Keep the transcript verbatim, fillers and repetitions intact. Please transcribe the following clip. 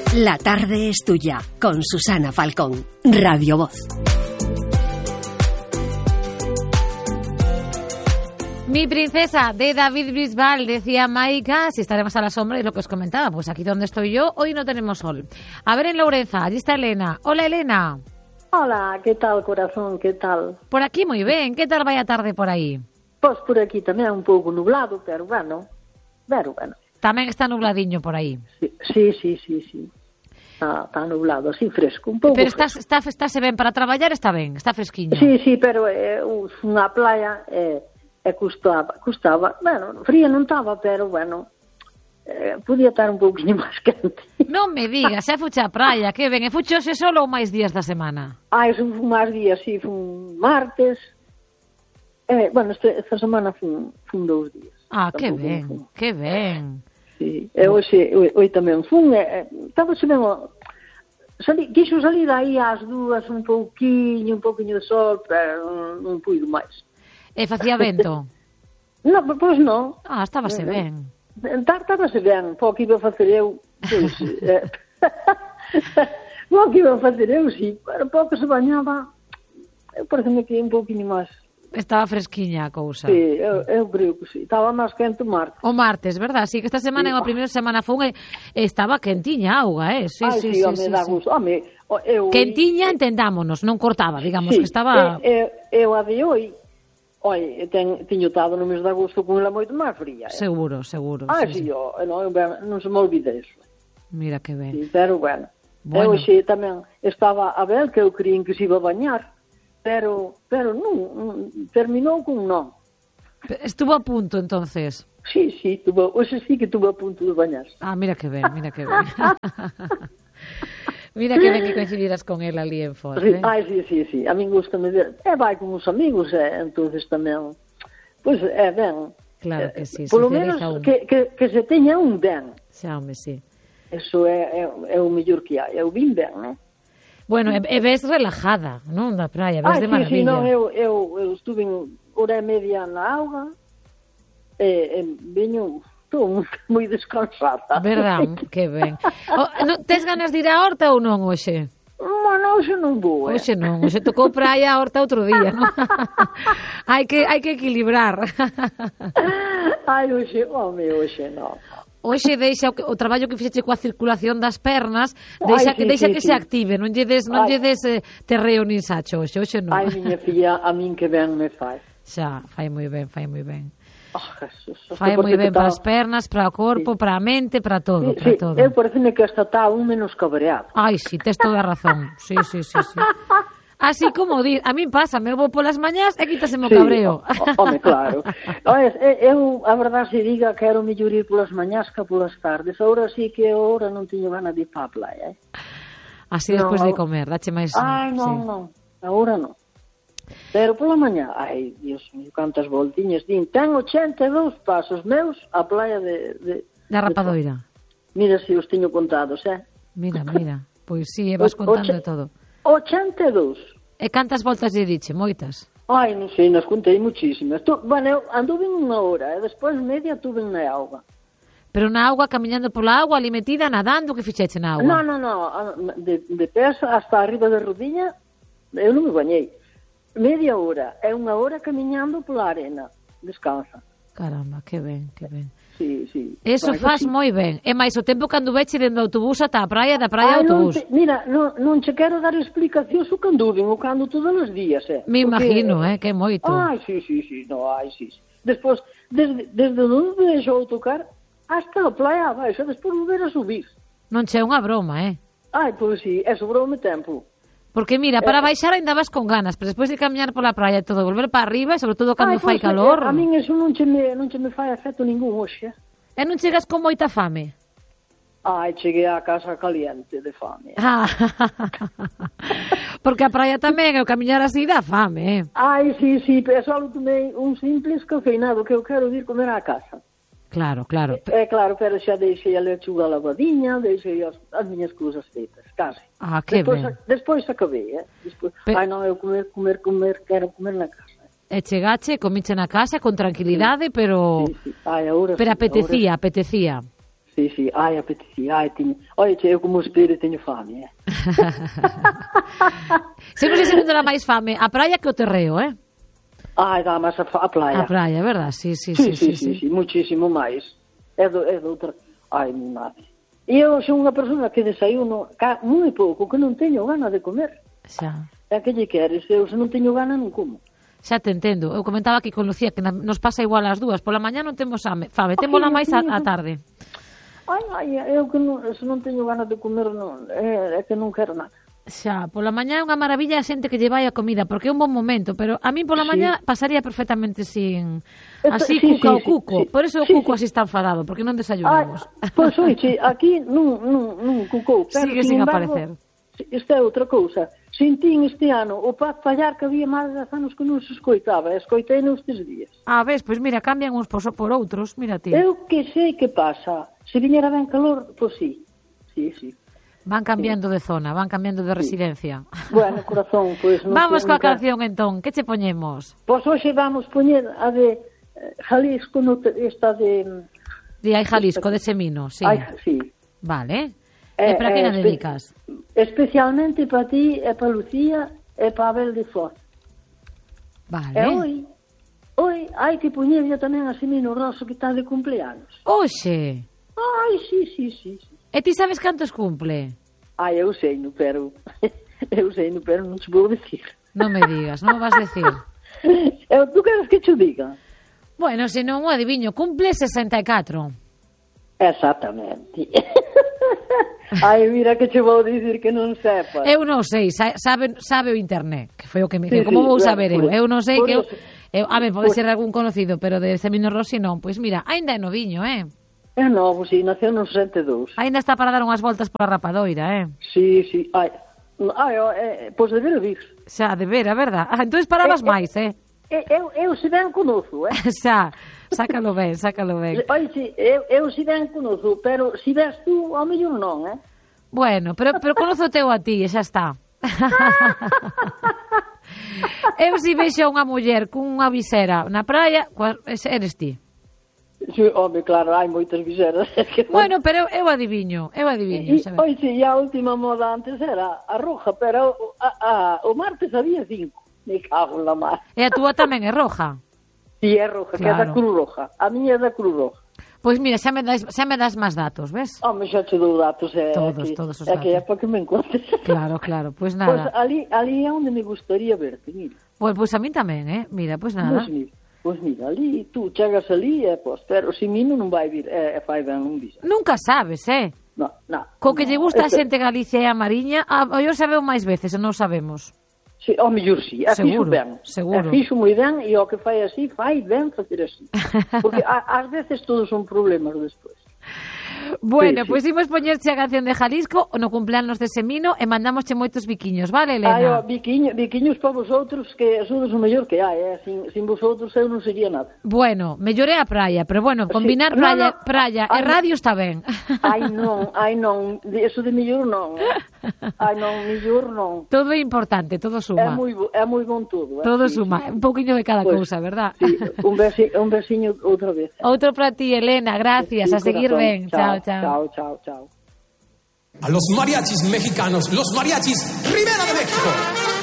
La tarde es tuya, con Susana Falcón, Radio Voz. Mi princesa, de David Bisbal, decía Maika, si estaremos a la sombra, y lo que os comentaba, pues aquí donde estoy yo, hoy no tenemos sol. A ver en Lourenza, allí está Elena. Hola, Elena. Hola, ¿qué tal, corazón? ¿Qué tal? Por aquí muy bien, ¿qué tal vaya tarde por aí? Pois por aquí tamén un pouco nublado, pero bueno, pero bueno. Tamén está nubladiño por aí. Sí, sí, sí, sí, sí. Está, está nublado, así fresco, un pouco Pero está, fresco. está, estáse ben para traballar, está ben, está fresquiño. Sí, sí, pero é eh, unha playa e eh, eh, custaba, custaba, bueno, fría non estaba, pero bueno, eh, podía estar un pouquinho máis quente. Non me digas, xa fuche a praia, que ben, e fuchose solo ou máis días da semana? Ah, fun máis días, sí, fun martes, eh, bueno, este, esta semana fun, fun dous días. Ah, que Tampouco ben, fun. que ben. Sí, e hoxe, hoxe tamén fun, e, estaba se ben, sali, quixo salir aí ás dúas un pouquiño, un pouquiño de sol, pero non, non puido máis. E facía vento? Non, pois non. Ah, estábase ben. Estábase ben, po que iba a facer eu, pois, eh, po que iba a facer eu, sí, pero po que se bañaba, eu pareceme que un pouquiño máis. Estaba fresquiña a cousa. Sí, eu, eu creo que sí. Estaba máis quente o martes. O martes, verdad? Sí, que esta semana, sí. En a primeira semana fun, e estaba quentiña a auga, eh? Sí, Ai, sí, sí, sí, home, sí, dá sí. gusto. Home, eu... Quentiña, entendámonos, non cortaba, digamos, sí, que estaba... Eu, eu a de hoi, oi, ten, tiño estado no mes de agosto con ela moito máis fría. Eh? Seguro, seguro. Ah, sí, sí, sí. eu, non, eu, non se me olvide eso. Mira que ben. Sí, pero bueno. Bueno. Eu xe tamén estaba a ver que eu creín que se iba a bañar, pero pero non, non terminou con non. Estuvo a punto, entonces. Sí, sí, tuvo, hoxe sí que tuvo a punto de bañar. Ah, mira que ben, mira que ben. Mira que ben que coincidiras con él ali en Foz, Sí, eh? ai, sí, sí, sí, a min gusta me ver. E vai con os amigos, e entonces tamén, pois pues, é ben. Claro que sí, por lo menos un... que, que, que se teña un ben. Xa, home, sí. Eso é, é, é o mellor que hai, eu vin ben, né? Bueno, e, e ves relajada, non, da praia, ves ah, de sí, maravilla. Sí, non, eu, eu, eu estuve hora e media na auga, e, e viño, estou moi descansada. Verdad, que ben. O, no, tes ganas de ir á horta ou non hoxe? Bueno, hoxe non vou, eh? Hoxe non, hoxe tocou praia a horta outro día, non? hai que hai que equilibrar. Ai, hoxe, home, hoxe non. Hoxe deixa o, o traballo que fixeche coa circulación das pernas, deixa, Ai, sí, deixa sí, que sí. se active, non lle des, non Ai. lle des eh, terreo nin sacho hoxe, hoxe non. Ai, miña filla, a min que ben me fai. Xa, fai moi ben, fai moi ben. Oh, Jesús. Fai moi ben está... para as pernas, para o corpo, sí. para a mente, para todo, Sí, para sí, todo. eu pareceme que hasta está un menos cabreado. Ai, si, sí, tes toda a razón. Sí, sí, sí, sí. Así como di, a min pasa, me vou polas mañás e quítaseme o Sí, cabreo. o- home, claro. Oye, eu, a verdade se diga, quero mellor ir polas mañás que polas tardes. Agora sí que agora non teño ganas de ir para a playa, eh? Así No, despois de a- comer, dache máis... Ai, non, sí. non, agora non. Pero pola mañá, ai, Dios mío, cantas voltiñas din. Ten ochenta e dous pasos meus a playa de... de Da Rapadoira. de... Mira se os teño contados, eh? Mira, mira. Pois sí, e vas O- contando oche- de todo. ochenta e dous. E cantas voltas lle diche? Moitas? Ai, non sei, nas contei muchísimas. Tu, bueno, eu anduve unha hora, e despois media tuve na auga. Pero na auga, camiñando pola auga, ali metida, nadando, que fixeche na auga? Non, non, non, de, de pés hasta arriba da rodilla, eu non me bañei. Media hora, é unha hora camiñando pola arena, descansa. Caramba, que ben, que ben. Sí, sí. Eso Bueno, faz sí. moi ben. E máis o tempo que anduveche dentro do autobús ata a praia, da praia ao Ai, non autobús. te, mira, non, non che quero dar explicacións o que anduven, o que ando todos os días, eh. Me Porque- imagino, eh, que moito. Ai, sí, sí, sí, no, ai, sí, sí. Despois, desde, desde onde deixou tocar, hasta a playa abaixo, despois volver a subir. Non che é unha broma, eh? Ai, pois sí, e sobroume tempo. Porque mira, para baixar ainda vas con ganas, pero despois de camiñar pola praia e todo, volver para arriba, e sobre todo cando Ai, fai pois, calor. A min eso non che me, non che me fai efecto ningún hoxe. E non chegas con moita fame? Ai, cheguei á casa caliente de fame. Ah, porque a praia tamén, é o camiñar así dá fame, eh? Ai, sí, sí, pero só tomei un simples cafeinado que eu quero ir comer á casa. Claro, claro. É claro, pero xa deixei a lechuga lavadiña, deixei as, as miñas cousas feitas, case. Ah, que despois, ben. Despois acabei, eh? Despois, Pe- ai, non, eu comer, comer, comer, quero comer na casa. E chegache, comiche na casa con tranquilidade, pero Sí, sí. Ai, agora pero sí, apetecía, agora apetecía. sí. Sí, sí, ai, apetecía, ai, tiño... Oi, che, eu como espire teño fame, eh? Sempre se sendo a máis fame a praia que o terreo, eh? Ai, dá máis a, a praia. A praia, verdad? Sí, sí, Sí, sí, sí, sí, sí, sí, muchísimo máis. É do, é do outra... Ai, mi madre. E eu sou unha persona que desayuno ca, moi pouco, que non teño gana de comer. Xa. É que lle queres, eu se non teño gana non como. Xa te entendo. Eu comentaba aquí con Lucía que na, nos pasa igual as dúas. Pola mañá non temos fame, fame. Témola máis a, a tarde. Ai, ai, eu que non, se non teño ganas de comer, non, é, é que non quero nada. Xa, pola mañá é unha maravilla a xente que lle vai a comida, porque é un bon momento, pero a min pola Sí. mañá pasaría perfectamente sin... Esto- Así, sí, cuca sí, o cuco. sí, sí. Por eso o Sí, cuco sí. así está enfadado, porque non Ai, desayunamos. pois oiche, aquí non, non, non cucou. Pero, Sigue sin embargo, aparecer. Esta é outra cousa. Sentín este ano o Paz fallar que había máis de dez anos que non se escoitaba. Escoitei nestes días. Ah, ves, pois mira, cambian uns por, por outros, mira ti. Eu que sei que pasa. Se viñera ben calor, pois sí. Sí, sí. Van cambiando de zona, van cambiando de residencia. Bueno, corazón, pois... non Vamos sei coa nunca- canción entón, que che poñemos? Pois hoxe vamos poñer a de eh, Jalisco, no te- esta de... Di aí Jalisco, de Semino, sí. Ai, sí. Vale. Eh, E para quen eh, a espe- dedicas? Especialmente para ti, e para Lucía, e para Abel de Foz. Vale. E hoy, hoy hai que poñerlle tamén a Semino Rosso que está de cumpleaños. Oxe, Ai, sí, sí, sí, sí. e ti sabes cantos cumple? Ai, eu sei, no, pero... eu sei, no, pero non te vou decir. Non me digas, non me vas decir. Eu, tú queres que te diga? Bueno, se non o adiviño, cumple sesenta e catro. Exactamente. Ai, mira que te vou dicir que non sepas. Eu non sei, sa- sabe, sabe o internet, que foi o que me Sí, dixo. Como sí, vou claro, saber eu? por- Eu non sei por que eu... eso. eu a ver, pode Por- ser algún conocido, pero de Semino Rossi non. Pois mira, aínda é noviño, eh? É novo, si, naceu no sesenta e dous. Aínda está para dar unhas voltas pola rapadoira, eh? Sí, sí, ai. Ai, oh, eh, pois de ver o vir. Xa, de vera, verdad? Ah, entón parabas Eh, eh. máis, eh? Eu, eu se ben conozo, eh? Xa, sácalo ben, sácalo ben. Oi, si, eu, eu se ben conozo, pero se ves tú, ao mellor non, eh? Bueno, pero, pero conozo teu a ti e xa está. Eu si vexo unha muller cunha visera na praia, coa- ese eres ti. Sí, home, claro, hai moitas viseras. Bueno, pero eu, eu adiviño, eu adiviño, E, xa ves. oi, si, e a última moda antes era a roja, pero o- a, a, o martes había cinco. Me cago en la mar. E a túa tamén é roja. Si é roja, que é Claro. da Cruz Roja. A miña é da Cruz Roja. Pois mira, xa me das, xa me das máis datos, ves? Home, xa te dou datos. É, Todos, que, todos os é que é datos. para que me encontres. Claro, claro, pois Pois nada. ali, ali é onde me gustaría verte, mira. Pois, pois a min tamén, eh? Mira, pois nada. Pois mira, pois mira, ali, tú chegas ali e, pois, pero se mino non vai vir, é, é fai ben un visa. Nunca sabes, eh? No, no. Co que no, lle gusta a este- xente Galicia e a Mariña, a, a yo sabeu máis veces e non sabemos. Sí, ao mellor sí, é fixo Seguro, ben. seguro. É fixo moi ben e o que fai así, fai ben facer así. Porque a, ás veces todos son problemas despois. Bueno, Sí, sí. pois imos poñerche a canción de Jalisco no cumpleanos de Semino e mandamosche moitos biquiños, vale, Ai, ó, Elena? biquiño, biquiños para vosotros que sodes o mellor que hai, eh? sin, sin vosotros eu non sería nada. Bueno, melloré a praia, pero bueno, combinar Sí. No, praia, no. praia e Ai, no. radio está ben. Ai non, ai non, de- eso de mellor non, eh? Ai non, mellor non. Todo é importante, todo É suma. moi, bo- é moi bon todo. Eh? Todo Sí, suma, sí. un pouquiño de cada Pues, cousa, verdad? Sí, un, besi, un besiño outra vez. Outro para ti, Elena, gracias, Sí, a seguir corazón. ben. Chao, chao. Chao, chao, chao. A los mariachis mexicanos, los mariachis Rivera de México.